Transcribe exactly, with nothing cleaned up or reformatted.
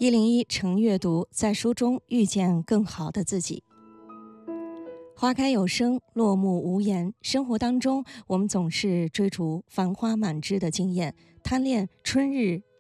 一零一诚阅读，在书中遇见更好的自己。花开有声，落幕无言。生活当中，我们总是追逐繁花满枝的惊艳，贪恋春日